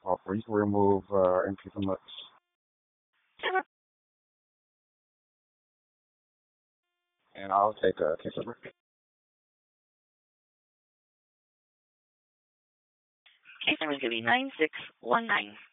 Or you can remove incomplete lips. And I'll take a case number. Case number is going to be 9619.